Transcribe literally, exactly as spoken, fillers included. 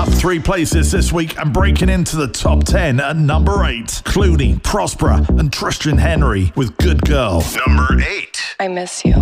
Up three places this week and breaking into the top ten at number eight. Clooney, Prospera and Tristan Henry with Good Girl. Number eight. I miss you.